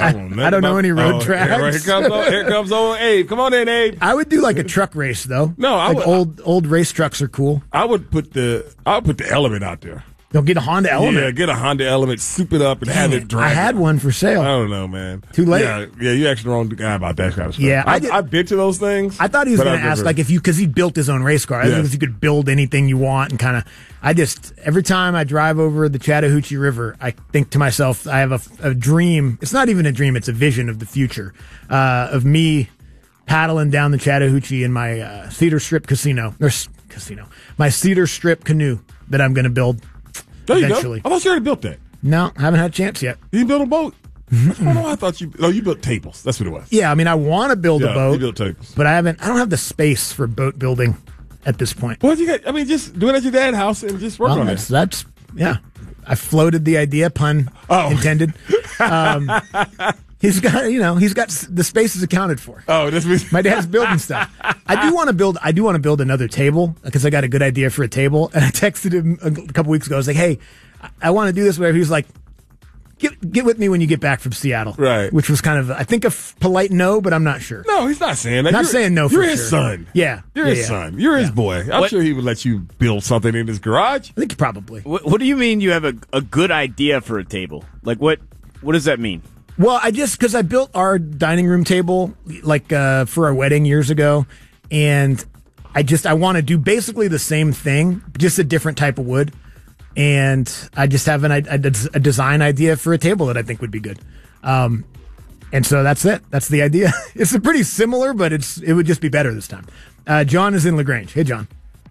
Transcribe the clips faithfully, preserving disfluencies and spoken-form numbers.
I don't know, I don't know any road oh, tracks. Here, here comes old, here comes old Abe. Come on in, Abe. I would do like a truck race though. No, I like would, old old race trucks are cool. I would put the I would put the Element out there. They'll get a Honda Element. Yeah, get a Honda Element, soup it up, and Dang have it. it drive. I had one for sale. I don't know, man. Too late. Yeah, yeah, you actually the wrong guy about that kind of stuff. Yeah, I I, did- I've been to those things. I thought he was but going I've to ask, never- like, if you, because he built his own race car. I Yes. think if you could build anything you want and kind of, I just, every time I drive over the Chattahoochee River, I think to myself, I have a, a dream. It's not even a dream, it's a vision of the future uh, of me paddling down the Chattahoochee in my uh, Cedar Strip casino, or s- casino, my Cedar Strip canoe that I'm going to build There you eventually. go. I thought you already built that. No, haven't had a chance yet. You didn't build a boat. I don't know. I thought you. Oh, you built tables. That's what it was. Yeah, I mean, I want to build Yeah, a boat, you built tables. but I haven't, I don't have the space for boat building at this point. Well, you got. I mean, just do it at your dad's house and just work Well, on that's, it. that's, yeah. I floated the idea, pun Oh. intended. Um, he's got, you know, he's got, the space is accounted for. Oh, this means My dad's building stuff. I do want to build, I do want to build another table because I got a good idea for a table. And I texted him a couple weeks ago. I was like, hey, I, I want to do this. Whatever. He was like, get, get with me when you get back from Seattle. Right. Which was kind of, I think, a f- polite no, but I'm not sure. No, he's not saying that. Not You're- saying no for You're his sure. son. Yeah. You're Yeah, his yeah. son. You're his Yeah. boy. I'm What- sure he would let you build something in his garage. I think probably. What, what do you mean you have a, a good idea for a table? Like, what What does that mean? Well, I just because I built our dining room table like uh, for our wedding years ago, and I just I want to do basically the same thing, just a different type of wood, and I just have an a, a design idea for a table that I think would be good, um, and so that's it. That's the idea. It's a pretty similar, but it's it would just be better this time. Uh, John is in LaGrange. Hey, John.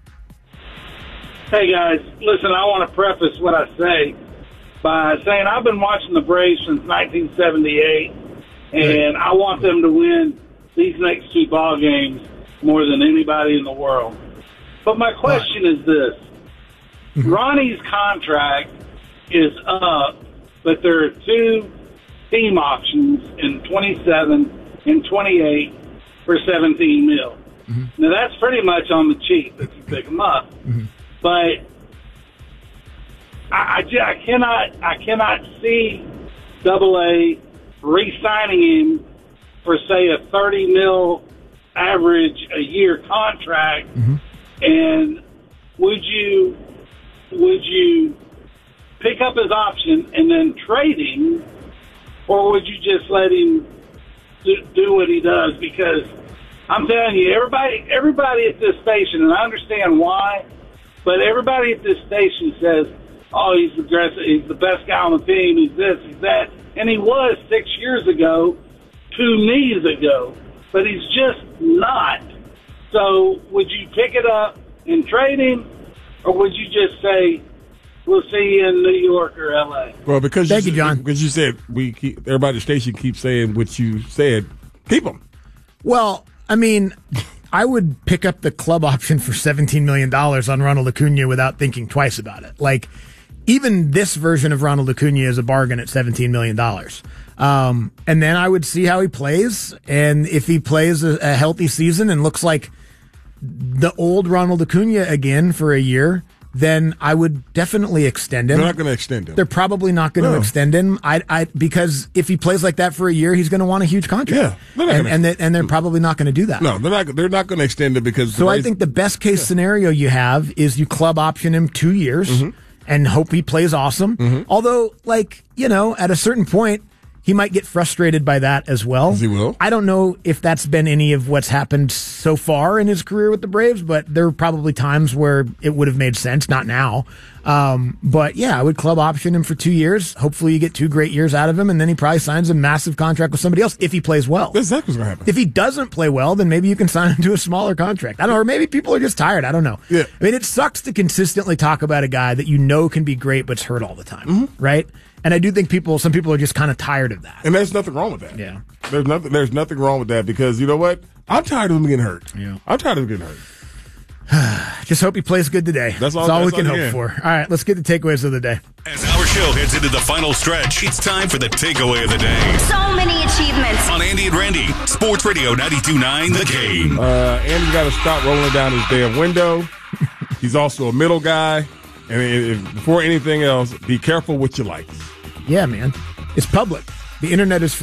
Hey, guys. Listen, I want to preface what I say by saying I've been watching the Braves since nineteen seventy-eight, and I want them to win these next two ball games more than anybody in the world. But my question is this. Ronnie's contract is up, but there are two team options in twenty-seven and twenty-eight for seventeen mil. Mm-hmm. Now, that's pretty much on the cheap if you pick them up. Mm-hmm. But I, I, ju- I cannot I cannot see Double A re-signing him for, say, a thirty mil average a year contract. Mm-hmm. And would you would you pick up his option and then trade him, or would you just let him do, do what he does? Because I'm telling you, everybody everybody at this station, and I understand why, but everybody at this station says, oh, he's aggressive, he's the best guy on the team, he's this, he's that. And he was six years ago, two knees ago, but he's just not. So would you pick it up and trade him, or would you just say, we'll see you in New York or L A? Well, because Thank you, you, John. Because you said we keep, everybody at the station keeps saying what you said. Keep him. Well, I mean, I would pick up the club option for seventeen million dollars on Ronald Acuna without thinking twice about it. Like, even this version of Ronald Acuna is a bargain at seventeen million dollars. Um, and then I would see how he plays. And if he plays a, a healthy season and looks like the old Ronald Acuna again for a year, then I would definitely extend him. They're not going to extend him. They're probably not going to No. extend him. I, I, because if he plays like that for a year, he's going to want a huge contract. Yeah, they're not and, gonna- and, they, and they're probably not going to do that. No, they're not. They're not going to extend it because. So I think the best case scenario you have is you club option him two years Mm-hmm. and hope he plays awesome. Although, like, you know, at a certain point, he might get frustrated by that as well. He will. I don't know if that's been any of what's happened so far in his career with the Braves, but there are probably times where it would have made sense. Not now. Um, but yeah, I would club option him for two years. Hopefully you get two great years out of him, and then he probably signs a massive contract with somebody else if he plays well. that's exactly what's going to happen. If he doesn't play well, then maybe you can sign him to a smaller contract. I don't know, or maybe people are just tired. I don't know. Yeah. I mean, it sucks to consistently talk about a guy that you know can be great but's hurt all the time, Mm-hmm. right? And I do think people, some people are just kind of tired of that. And there's nothing wrong with that. Yeah. There's nothing. There's nothing wrong with that because you know what? I'm tired of him getting hurt. Yeah. I'm tired of him getting hurt. Just hope he plays good today. That's all- we that's can all hope you get. for. All right, let's get the takeaways of the day. As our show heads into the final stretch, it's time for the takeaway of the day. So many achievements. On Andy and Randy, Sports Radio ninety-two point nine The Game. Uh, Andy's got to stop rolling down his damn window. He's also a middle guy, and if, before anything else, be careful what you like. Yeah, man. It's public. The internet is free.